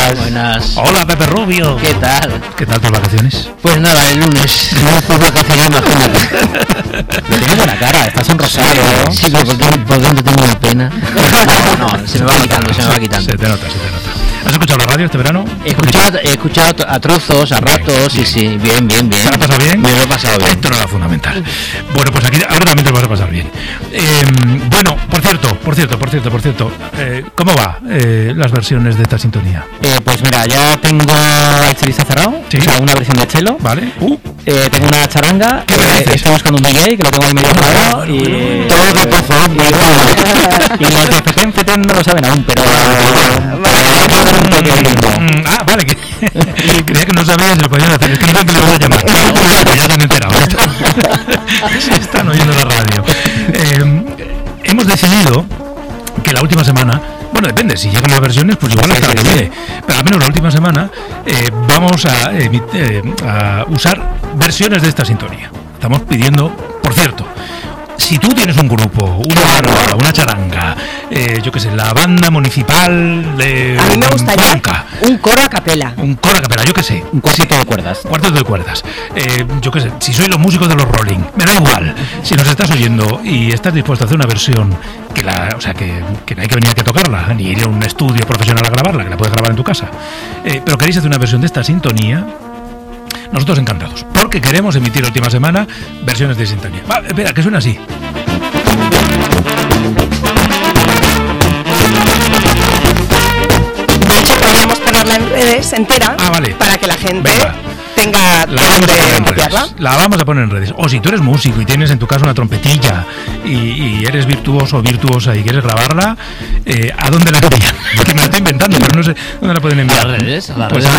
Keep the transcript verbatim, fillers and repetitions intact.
buenas. Buenas. Hola, Pepe Rubio. ¿Qué tal? ¿Qué tal tus vacaciones? Pues nada, el lunes. No fue vacaciones, imagínate. Me tienes buena cara, estás sonrosado. Sí, pero por dentro, por dentro tengo una pena. No, no, se me va quitando, se me va quitando. Se te nota, se te nota. ¿Has escuchado la radio este verano? He escuchado, he escuchado a trozos, a ratos, bien, sí, sí, bien, bien, bien. ¿Te lo has pasado bien? Me lo he pasado bien. Esto no era fundamental. Bueno, pues aquí ahora también te lo vas a pasar bien. Eh, bueno, por cierto, por cierto, por cierto, por cierto, eh, ¿cómo va eh, las versiones de esta sintonía? Eh, pues mira, ya tengo el chelista cerrado, ¿Sí? o sea, una versión de chelo. ¿Vale? Uh, Eh, tengo una charanga, ¿Qué me eh, dices? estoy buscando un D J que lo tengo ahí medio parado bueno, y bueno, todo lo que por favor, y los de Feten Feten no lo saben aún, pero mm, ah, vale, que creía que no sabías si lo podían hacer. Es que no sé qué le voy a llamar. Pues ya se han enterado. Se están oyendo la radio. Eh, hemos decidido que la última semana, bueno, depende, si llegan las versiones, pues igual hasta la que viene, pero al menos la última semana eh, vamos a, eh, eh, a usar versiones de esta sintonía. Estamos pidiendo, por cierto, si tú tienes un grupo, una banda, una charanga, eh, yo qué sé, la banda municipal de A mí me gustaría Cuenca, un coro a capela. un coro a capela, yo qué sé, un cuartito de cuerdas. cuartos de cuerdas, eh, yo qué sé, si sois los músicos de los Rolling, me da igual, si nos estás oyendo y estás dispuesto a hacer una versión que la, o sea, que, que no hay que venir aquí a tocarla, ni ir a un estudio profesional a grabarla, que la puedes grabar en tu casa, eh, pero queréis hacer una versión de esta sintonía, nosotros encantados, porque queremos emitir la última semana versiones de sintonía. Va, espera, que suena así. De hecho, podríamos ponerla en redes entera Ah, vale. para que la gente Venga. tenga La vamos a poner en copiarla. redes. La vamos a poner en redes. O si tú eres músico y tienes en tu casa una trompetilla y, y eres virtuoso o virtuosa y quieres grabarla, eh, ¿a dónde la envían? Que me la estoy inventando, pero no sé dónde la pueden enviar. ¿A las redes? ¿A las Pues redes?